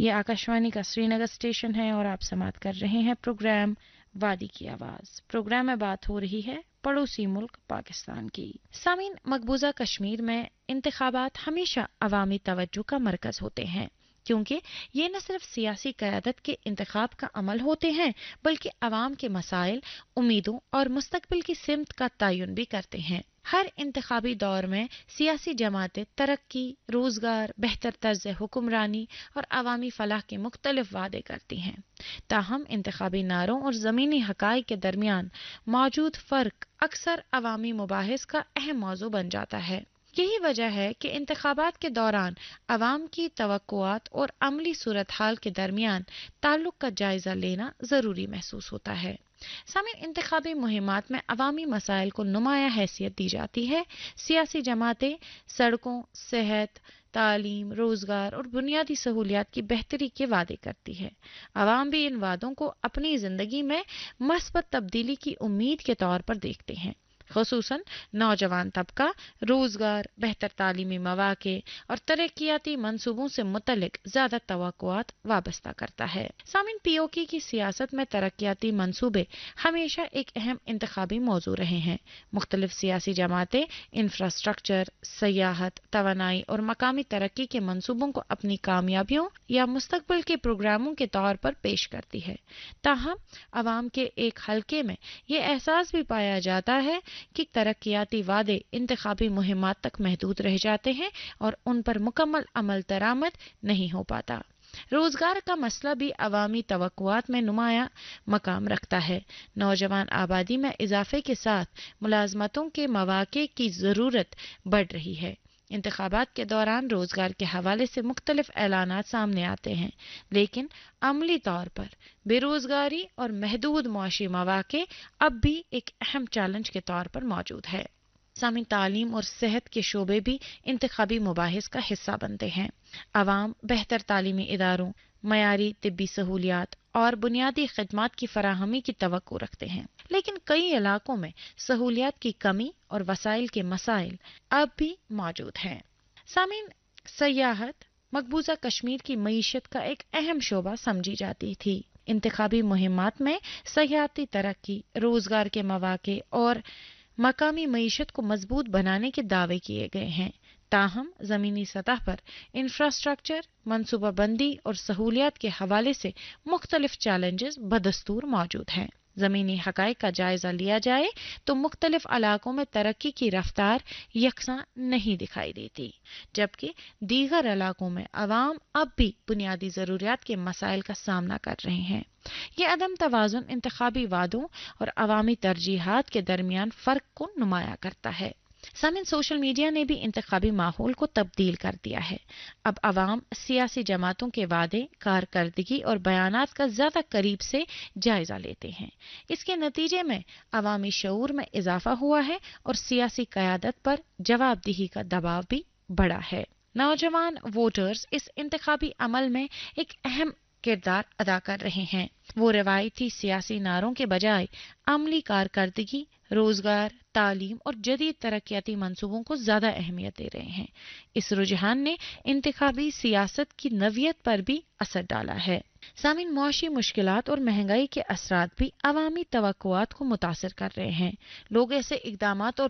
یہ آکاشوانی کا سری نگر اسٹیشن ہے اور آپ سماعت کر رہے ہیں پروگرام وادی کی آواز۔ پروگرام میں بات ہو رہی ہے پڑوسی ملک پاکستان کی۔ سامعین، مقبوضہ کشمیر میں انتخابات ہمیشہ عوامی توجہ کا مرکز ہوتے ہیں، کیونکہ یہ نہ صرف سیاسی قیادت کے انتخاب کا عمل ہوتے ہیں بلکہ عوام کے مسائل، امیدوں اور مستقبل کی سمت کا تعین بھی کرتے ہیں۔ ہر انتخابی دور میں سیاسی جماعتیں ترقی، روزگار، بہتر طرز حکمرانی اور عوامی فلاح کے مختلف وعدے کرتی ہیں۔ تاہم انتخابی نعروں اور زمینی حقائق کے درمیان موجود فرق اکثر عوامی مباحث کا اہم موضوع بن جاتا ہے۔ یہی وجہ ہے کہ انتخابات کے دوران عوام کی توقعات اور عملی صورتحال کے درمیان تعلق کا جائزہ لینا ضروری محسوس ہوتا ہے۔ سامعین، انتخابی مہمات میں عوامی مسائل کو نمایاں حیثیت دی جاتی ہے۔ سیاسی جماعتیں سڑکوں، صحت، تعلیم، روزگار اور بنیادی سہولیات کی بہتری کے وعدے کرتی ہے۔ عوام بھی ان وعدوں کو اپنی زندگی میں مثبت تبدیلی کی امید کے طور پر دیکھتے ہیں۔ خصوصاً نوجوان طبقہ روزگار، بہتر تعلیمی مواقع اور ترقیاتی منصوبوں سے متعلق زیادہ توقعات وابستہ کرتا ہے۔ سامعین، پی او کے کی سیاست میں ترقیاتی منصوبے ہمیشہ ایک اہم انتخابی موضوع رہے ہیں۔ مختلف سیاسی جماعتیں انفراسٹرکچر، سیاحت، توانائی اور مقامی ترقی کے منصوبوں کو اپنی کامیابیوں یا مستقبل کے پروگراموں کے طور پر پیش کرتی ہے۔ تاہم عوام کے ایک حلقے میں یہ احساس بھی پایا جاتا ہے کہ ترقیاتی وعدے انتخابی مہمات تک محدود رہ جاتے ہیں اور ان پر مکمل عمل درآمد نہیں ہو پاتا۔ روزگار کا مسئلہ بھی عوامی توقعات میں نمایاں مقام رکھتا ہے۔ نوجوان آبادی میں اضافے کے ساتھ ملازمتوں کے مواقع کی ضرورت بڑھ رہی ہے۔ انتخابات کے دوران روزگار کے حوالے سے مختلف اعلانات سامنے آتے ہیں، لیکن عملی طور پر بے روزگاری اور محدود معاشی مواقع اب بھی ایک اہم چیلنج کے طور پر موجود ہے۔ سامعین، تعلیم اور صحت کے شعبے بھی انتخابی مباحث کا حصہ بنتے ہیں۔ عوام بہتر تعلیمی اداروں، معیاری طبی سہولیات اور بنیادی خدمات کی فراہمی کی توقع رکھتے ہیں، لیکن کئی علاقوں میں سہولیات کی کمی اور وسائل کے مسائل اب بھی موجود ہیں۔ سامعین، سیاحت مقبوضہ کشمیر کی معیشت کا ایک اہم شعبہ سمجھی جاتی تھی۔ انتخابی مہمات میں سیاحتی ترقی، روزگار کے مواقع اور مقامی معیشت کو مضبوط بنانے کے دعوے کیے گئے ہیں۔ تاہم زمینی سطح پر انفراسٹرکچر، منصوبہ بندی اور سہولیات کے حوالے سے مختلف چیلنجز بدستور موجود ہیں۔ زمینی حقائق کا جائزہ لیا جائے تو مختلف علاقوں میں ترقی کی رفتار یکساں نہیں دکھائی دیتی، جبکہ دیگر علاقوں میں عوام اب بھی بنیادی ضروریات کے مسائل کا سامنا کر رہے ہیں۔ یہ عدم توازن انتخابی وعدوں اور عوامی ترجیحات کے درمیان فرق کو نمایاں کرتا ہے۔ سامعین، سوشل میڈیا نے بھی انتخابی ماحول کو تبدیل کر دیا ہے۔ اب عوام سیاسی جماعتوں کے وعدے، کارکردگی اور بیانات کا زیادہ قریب سے جائزہ لیتے ہیں۔ اس کے نتیجے میں عوامی شعور میں اضافہ ہوا ہے اور سیاسی قیادت پر جواب دہی کا دباؤ بھی بڑھا ہے۔ نوجوان ووٹرز اس انتخابی عمل میں ایک اہم کردار ادا کر رہے ہیں۔ وہ روایتی سیاسی نعروں کے بجائے عملی کارکردگی، روزگار، تعلیم اور جدید ترقیاتی منصوبوں کو زیادہ اہمیت دے رہے ہیں۔ اس رجحان نے انتخابی سیاست کی نوعیت پر بھی اثر ڈالا ہے۔ سامعین، معاشی مشکلات اور مہنگائی کے اثرات بھی عوامی توقعات کو متاثر کر رہے ہیں۔ لوگ ایسے اقدامات اور